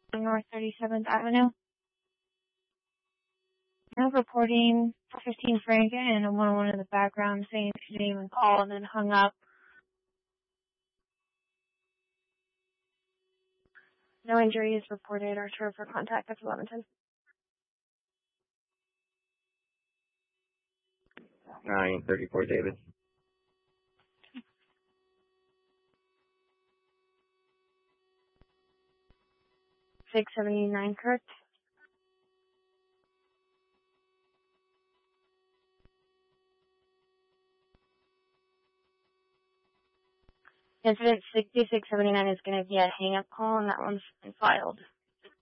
North 37th Avenue. I'm reporting 15 Franken and a 101 in the background saying his name and call and then hung up. No injuries reported. Archer for contact after Leventon. 934 David. 679 Kurt. Incident 6679 is going to be a hang-up call, and that one's been filed.